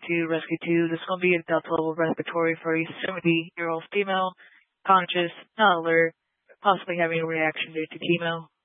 to Rescue 2. This is going to be a death level respiratory for a 70-year-old female, conscious, not alert, possibly having a reaction due to chemo.